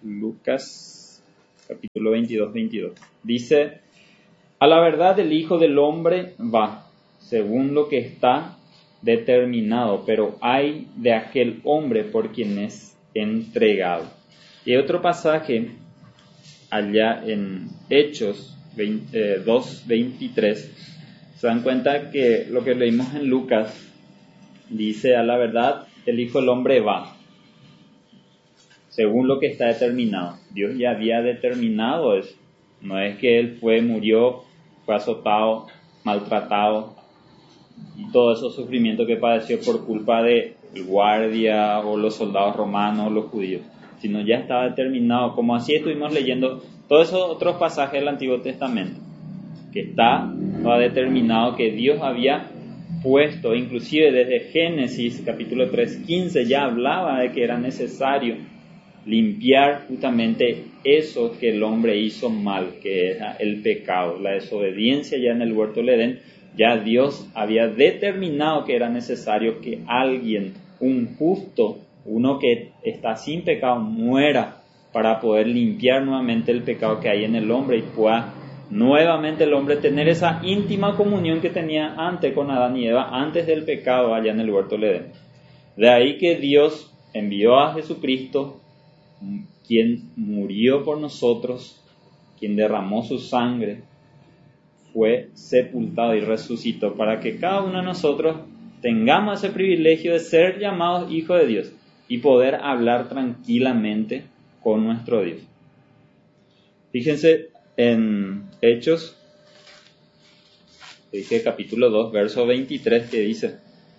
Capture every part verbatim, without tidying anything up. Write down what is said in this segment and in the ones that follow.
Lucas capítulo veintidós, veintidós. Dice: a la verdad el Hijo del Hombre va, según lo que está determinado, pero hay de aquel hombre por quien es entregado. Y otro pasaje allá en Hechos dos, veintitrés, se dan cuenta que lo que leímos en Lucas dice: a la verdad el Hijo del Hombre va, según lo que está determinado. Dios ya había determinado eso. No es que Él fue, murió, fue azotado, maltratado, y todo esos sufrimientos que padeció por culpa de el guardia o los soldados romanos o los judíos, sino ya estaba determinado, como así estuvimos leyendo todos esos otros pasajes del Antiguo Testamento, que está estaba determinado, que Dios había puesto, inclusive desde Génesis capítulo tres, quince ya hablaba de que era necesario limpiar justamente eso que el hombre hizo mal, que era el pecado, la desobediencia. Ya en el huerto del Edén, ya Dios había determinado que era necesario que alguien, un justo, uno que está sin pecado, muera para poder limpiar nuevamente el pecado que hay en el hombre y pueda nuevamente el hombre tener esa íntima comunión que tenía antes con Adán y Eva, antes del pecado allá en el huerto del Edén. De ahí que Dios envió a Jesucristo, quien murió por nosotros, quien derramó su sangre, fue sepultado y resucitó para que cada uno de nosotros tengamos ese privilegio de ser llamados hijos de Dios y poder hablar tranquilamente con nuestro Dios. Fíjense en Hechos, dice capítulo dos, verso veintitrés, que dice,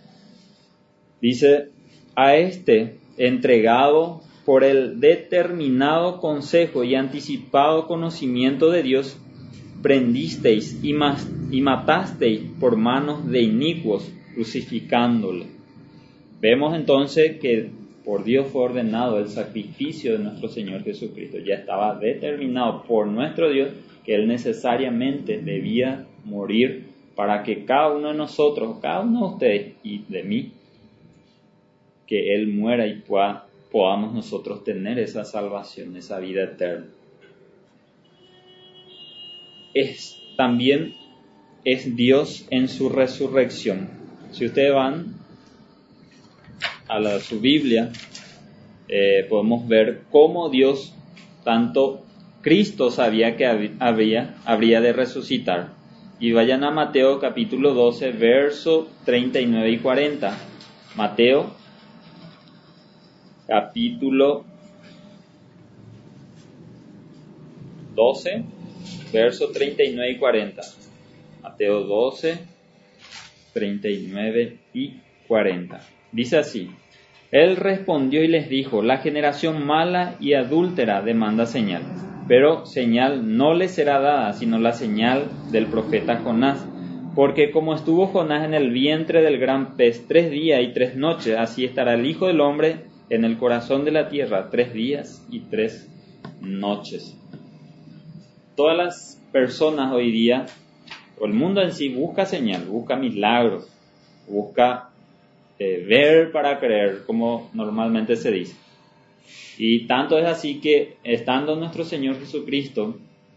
dice, a este entregado por el determinado consejo y anticipado conocimiento de Dios, prendisteis y, mas, y matasteis por manos de inicuos, crucificándole. Vemos entonces que por Dios fue ordenado el sacrificio de nuestro Señor Jesucristo. Ya estaba determinado por nuestro Dios que Él necesariamente debía morir para que cada uno de nosotros, cada uno de ustedes y de mí, que Él muera y pueda, podamos nosotros tener esa salvación, esa vida eterna. Es, también es Dios en su resurrección. Si ustedes van a la, su Biblia, eh, podemos ver cómo Dios, tanto Cristo sabía que había, habría de resucitar. Y vayan a Mateo capítulo doce, verso treinta y nueve y cuarenta. Mateo capítulo doce, verso treinta y nueve y cuarenta. Mateo doce, treinta y nueve y cuarenta. Dice así: Él respondió y les dijo: la generación mala y adúltera demanda señal, pero señal no le será dada, sino la señal del profeta Jonás. Porque como estuvo Jonás en el vientre del gran pez tres días y tres noches, así estará el Hijo del Hombre en el corazón de la tierra tres días y tres noches. Todas las personas hoy día, o el mundo en sí, busca señal, busca milagros, busca eh, ver para creer, como normalmente se dice. Y tanto es así que, estando nuestro Señor Jesucristo,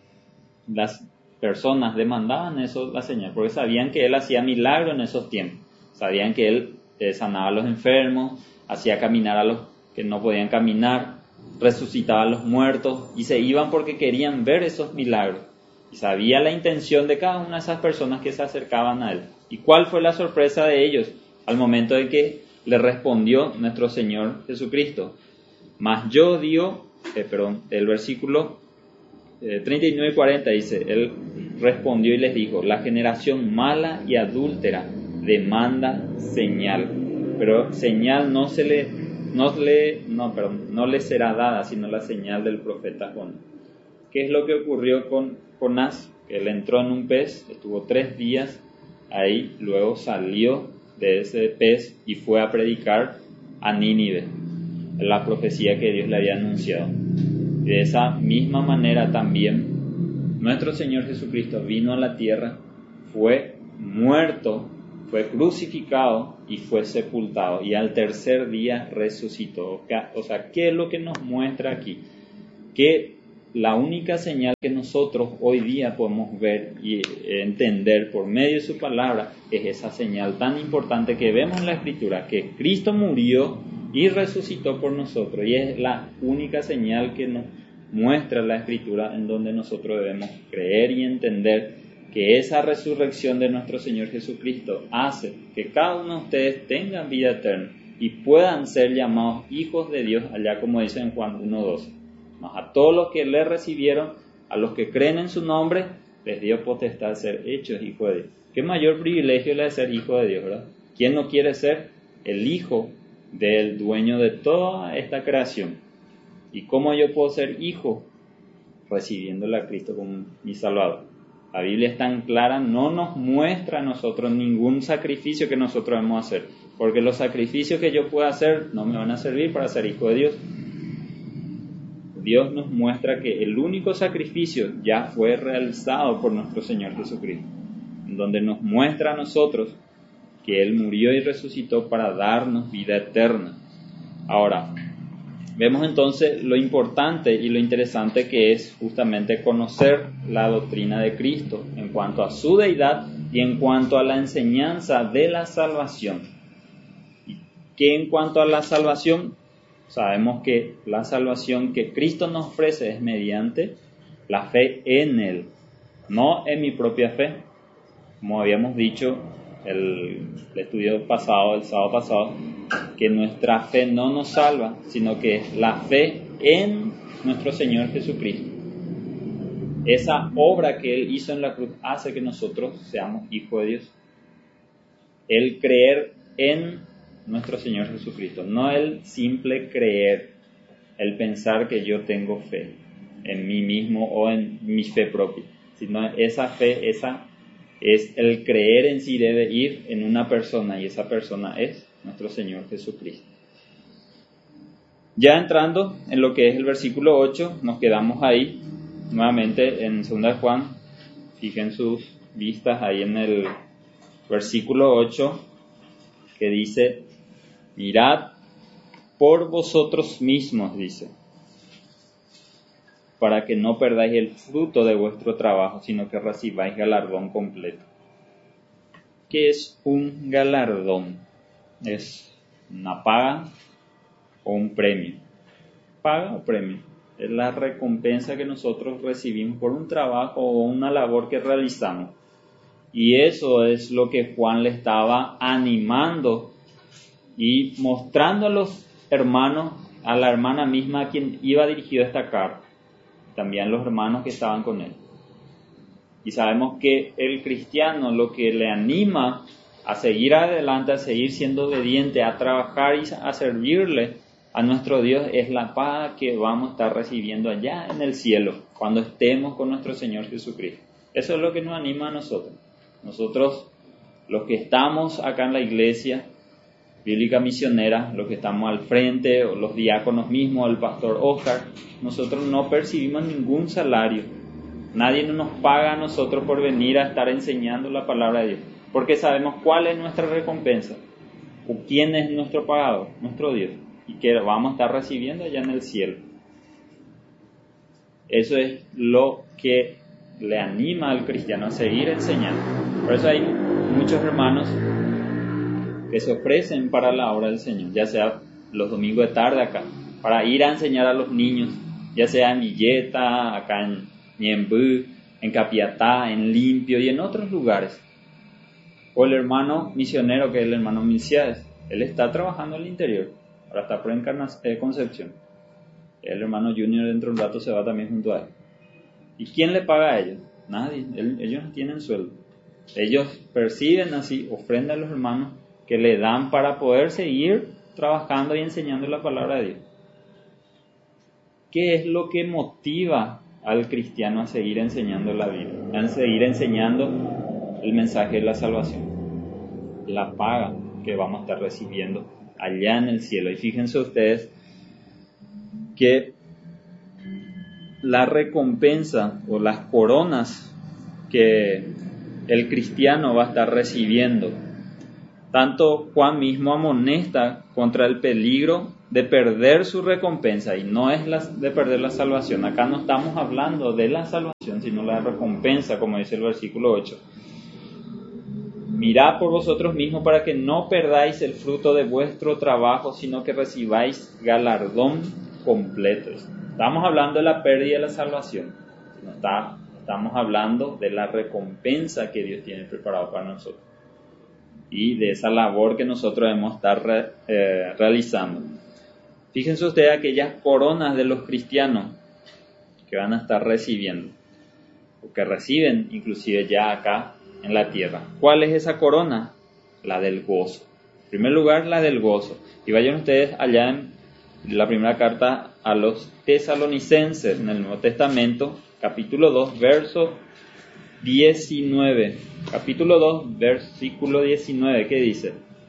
las personas demandaban eso, la señal, porque sabían que Él hacía milagros en esos tiempos. Sabían que Él eh, sanaba a los enfermos, hacía caminar a los que no podían caminar, resucitaba a los muertos, y se iban porque querían ver esos milagros. Y sabía la intención de cada una de esas personas que se acercaban a Él. ¿Y cuál fue la sorpresa de ellos al momento de que le respondió nuestro Señor Jesucristo? Mas yo digo, eh, perdón, el versículo eh, treinta y nueve y cuarenta dice: Él respondió y les dijo: la generación mala y adúltera demanda señal, pero señal no se le, no le, no, perdón, no le será dada, sino la señal del profeta Jonás. ¿Qué es lo que ocurrió con Jonás? Que él entró en un pez, estuvo tres días ahí, luego salió de ese pez y fue a predicar a Nínive, la profecía que Dios le había anunciado. De esa misma manera también nuestro Señor Jesucristo vino a la tierra, fue muerto, fue crucificado y fue sepultado, y al tercer día resucitó. O sea, ¿qué es lo que nos muestra aquí? que la única señal que nosotros hoy día podemos ver y entender por medio de su palabra es esa señal tan importante que vemos en la Escritura, que Cristo murió y resucitó por nosotros, y es la única señal que nos muestra la Escritura en donde nosotros debemos creer y entender que esa resurrección de nuestro Señor Jesucristo hace que cada uno de ustedes tenga vida eterna y puedan ser llamados hijos de Dios, allá como dice en Juan uno doce. Mas a todos los que le recibieron, a los que creen en su nombre, les dio potestad de ser hechos hijos de Dios. Qué mayor privilegio es el de ser hijo de Dios, ¿verdad? ¿Quién no quiere ser el hijo del dueño de toda esta creación? ¿Y cómo yo puedo ser hijo? Recibiéndole a Cristo como mi Salvador. La Biblia es tan clara, no nos muestra a nosotros ningún sacrificio que nosotros debemos hacer, porque los sacrificios que yo pueda hacer no me van a servir para ser hijo de Dios. Dios nos muestra que el único sacrificio ya fue realizado por nuestro Señor Jesucristo, en donde nos muestra a nosotros que Él murió y resucitó para darnos vida eterna. Ahora, vemos entonces lo importante y lo interesante que es justamente conocer la doctrina de Cristo en cuanto a su deidad y en cuanto a la enseñanza de la salvación. ¿Y qué en cuanto a la salvación? Sabemos que la salvación que Cristo nos ofrece es mediante la fe en Él, no en mi propia fe. Como habíamos dicho el, el estudio pasado, el sábado pasado, que nuestra fe no nos salva, sino que es la fe en nuestro Señor Jesucristo. Esa obra que Él hizo en la cruz hace que nosotros seamos hijos de Dios. El creer en nuestro Señor Jesucristo, no el simple creer, el pensar que yo tengo fe en mí mismo o en mi fe propia, sino esa fe, esa es el creer en sí debe ir en una persona, y esa persona es nuestro Señor Jesucristo. Ya entrando en lo que es el versículo ocho, nos quedamos ahí nuevamente en segunda de Juan. Fijen sus vistas ahí en el versículo ocho, que dice: mirad por vosotros mismos, dice, para que no perdáis el fruto de vuestro trabajo, sino que recibáis galardón completo. ¿Qué es un galardón? ¿Es una paga o un premio? Paga o premio. Es la recompensa que nosotros recibimos por un trabajo o una labor que realizamos. Y eso es lo que Juan le estaba animando y mostrando a los hermanos, a la hermana misma a quien iba dirigido esta carta, también los hermanos que estaban con él. Y sabemos que el cristiano lo que le anima a seguir adelante, a seguir siendo obediente, a trabajar y a servirle a nuestro Dios es la paz que vamos a estar recibiendo allá en el cielo, cuando estemos con nuestro Señor Jesucristo. Eso es lo que nos anima a nosotros. Nosotros, los que estamos acá en la iglesia bíblica misionera, los que estamos al frente, o los diáconos mismos, el pastor Oscar, nosotros no percibimos ningún salario. Nadie nos paga a nosotros por venir a estar enseñando la palabra de Dios, porque sabemos cuál es nuestra recompensa, o quién es nuestro pagador, nuestro Dios, y que vamos a estar recibiendo allá en el cielo. Eso es lo que le anima al cristiano a seguir enseñando. Por eso hay muchos hermanos que se ofrecen para la obra del Señor, ya sea los domingos de tarde acá, para ir a enseñar a los niños, ya sea en Villeta, acá en Ñembú, en Capiatá, en Limpio y en otros lugares. O el hermano misionero, que es el hermano Milciades, él está trabajando en el interior, ahora está por Encarnación, eh, Concepción. El hermano Junior dentro de un rato se va también junto a él. ¿Y quién le paga a ellos? Nadie, él, ellos no tienen sueldo. Ellos perciben así, ofrendan a los hermanos que le dan para poder seguir trabajando y enseñando la palabra de Dios. ¿Qué es lo que motiva al cristiano a seguir enseñando la Biblia, a seguir enseñando el mensaje de la salvación? La paga que vamos a estar recibiendo allá en el cielo. Y fíjense ustedes que la recompensa o las coronas que el cristiano va a estar recibiendo, tanto Juan mismo amonesta contra el peligro de perder su recompensa, y no es la, de perder la salvación. Acá no estamos hablando de la salvación, sino la recompensa, como dice el versículo ocho. Mirad por vosotros mismos para que no perdáis el fruto de vuestro trabajo, sino que recibáis galardón completo. Estamos hablando de la pérdida de la salvación. No está, estamos hablando de la recompensa que Dios tiene preparado para nosotros y de esa labor que nosotros debemos estar re, eh, realizando. Fíjense ustedes aquellas coronas de los cristianos que van a estar recibiendo, o que reciben inclusive ya acá en la tierra. ¿Cuál es esa corona? La del gozo. En primer lugar, la del gozo. Y vayan ustedes allá en la primera carta a los tesalonicenses, en el Nuevo Testamento, capítulo dos, verso diecinueve. Capítulo dos, versículo diecinueve, ¿qué dice?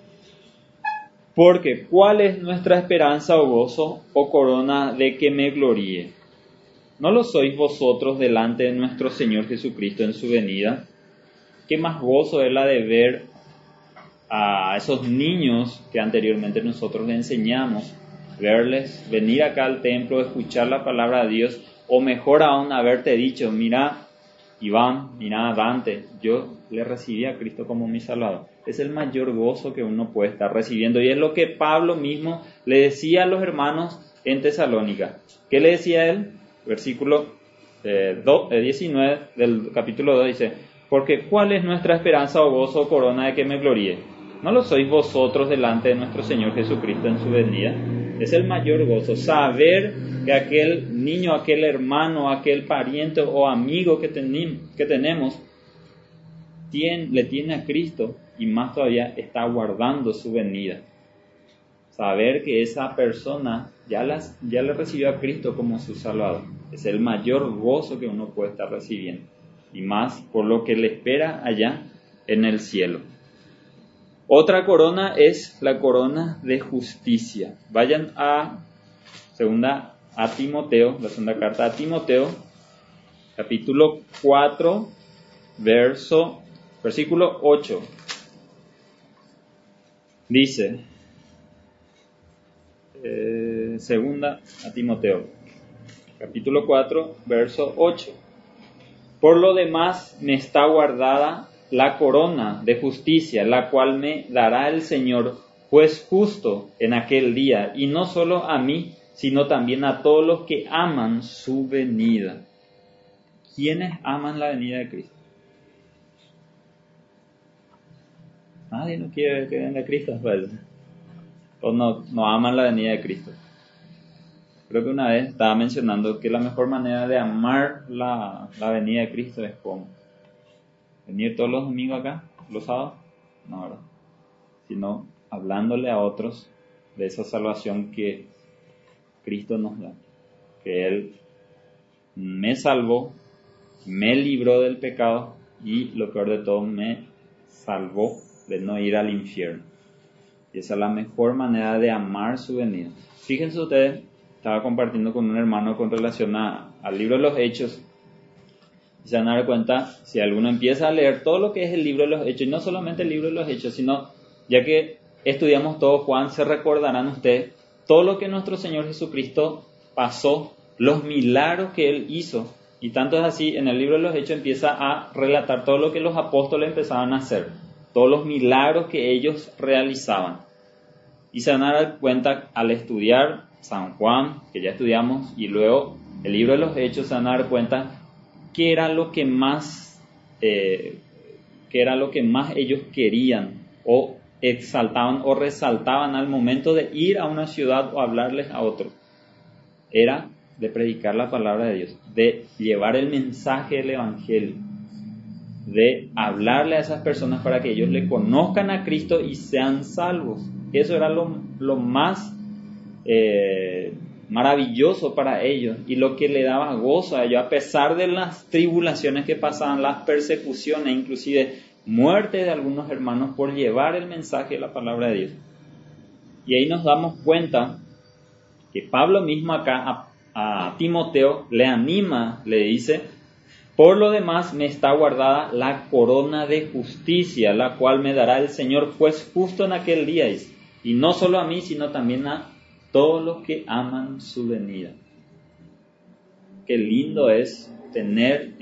Porque ¿cuál es nuestra esperanza o gozo o corona de que me gloríe? ¿No lo sois vosotros delante de nuestro Señor Jesucristo en su venida? ¿Qué más gozo es la de ver a esos niños que anteriormente nosotros les enseñamos, verles venir acá al templo, escuchar la palabra de Dios, o mejor aún haberte dicho, mira Iván, mira Dante, yo le recibí a Cristo como mi Salvador? Es el mayor gozo que uno puede estar recibiendo, y es lo que Pablo mismo le decía a los hermanos en Tesalónica. ¿Qué le decía él? Versículo eh, do, eh, diecinueve del capítulo dos dice: porque ¿cuál es nuestra esperanza o gozo o corona de que me gloríe? ¿No lo sois vosotros delante de nuestro Señor Jesucristo en su venida? Es el mayor gozo, saber que aquel niño, aquel hermano, aquel pariente o amigo que, tenim, que tenemos tiene, le tiene a Cristo, y más todavía está aguardando su venida. Saber que esa persona ya, las, ya le recibió a Cristo como su Salvador. Es el mayor gozo que uno puede estar recibiendo. Y más por lo que le espera allá en el cielo. Otra corona es la corona de justicia. Vayan a segunda a Timoteo, la segunda carta a Timoteo, capítulo cuatro, verso, versículo ocho. Dice, eh, segunda a Timoteo, capítulo cuatro, verso ocho. Por lo demás me está guardada la corona de justicia, la cual me dará el Señor, juez justo, en aquel día, y no solo a mí, sino también a todos los que aman su venida. ¿Quiénes aman la venida de Cristo? Nadie no quiere que venga Cristo, pues. O no, no aman la venida de Cristo. Creo que una vez estaba mencionando que la mejor manera de amar la, la venida de Cristo es como venir todos los domingos acá, los sábados, no, ¿verdad? Sino hablándole a otros de esa salvación que Cristo nos da, que Él me salvó, me libró del pecado y lo peor de todo, me salvó de no ir al infierno. Y esa es la mejor manera de amar su venida. Fíjense ustedes, estaba compartiendo con un hermano con relación a, al libro de los Hechos, y se van a dar cuenta, si alguno empieza a leer todo lo que es el libro de los Hechos, y no solamente el libro de los Hechos, sino ya que estudiamos todo Juan, se recordarán ustedes todo lo que nuestro Señor Jesucristo pasó, los milagros que Él hizo, y tanto es así, en el libro de los Hechos empieza a relatar todo lo que los apóstoles empezaban a hacer, todos los milagros que ellos realizaban. Y se van a dar cuenta al estudiar San Juan, que ya estudiamos, y luego el libro de los Hechos, se van a dar cuenta qué era lo que más, eh, qué era lo que más ellos querían o exaltaban o resaltaban al momento de ir a una ciudad o hablarles a otro. Era de predicar la palabra de Dios, de llevar el mensaje del Evangelio, de hablarle a esas personas para que ellos le conozcan a Cristo y sean salvos. Eso era lo, lo más eh, maravilloso para ellos y lo que le daba gozo a ellos, a pesar de las tribulaciones que pasaban, las persecuciones, inclusive muerte de algunos hermanos por llevar el mensaje de la palabra de Dios. Y ahí nos damos cuenta que Pablo mismo acá a, a Timoteo le anima, le dice Por lo demás me está guardada la corona de justicia, la cual me dará el Señor juez justo en aquel día, y no solo a mí, sino también a todos los que aman su venida. Qué lindo es tener